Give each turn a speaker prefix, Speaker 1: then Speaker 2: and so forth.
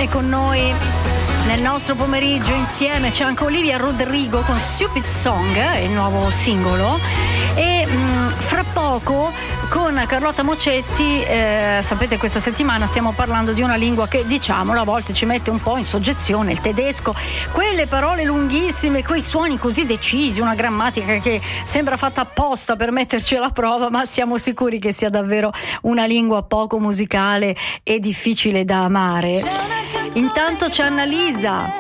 Speaker 1: è con noi nel nostro pomeriggio insieme. C'è anche Olivia Rodrigo con Stupid Song, il nuovo singolo, e fra poco con Carlotta Mocetti, sapete, questa settimana stiamo parlando di una lingua che, diciamolo, a volte ci mette un po' in soggezione, il tedesco, quelle parole lunghissime, quei suoni così decisi, una grammatica che sembra fatta apposta per metterci alla prova, ma siamo sicuri che sia davvero una lingua poco musicale e difficile da amare. Intanto c'è Annalisa